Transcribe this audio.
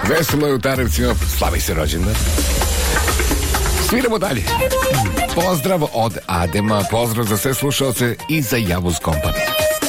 Veselo je u Tarevcima, slavi se rođendan. Sviramo dalje. Pozdrav od Adema, pozdrav za sve slušalce i za Javuz Kompani.